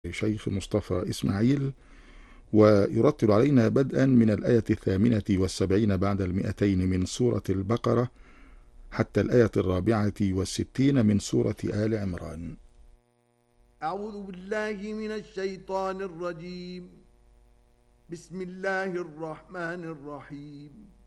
شيخ مصطفى إسماعيل، ويرتل علينا بدءا من الآية 78 بعد 200 من سورة البقرة حتى الآية 64 من سورة آل عمران. أعوذ بالله من الشيطان الرجيم. بسم الله الرحمن الرحيم.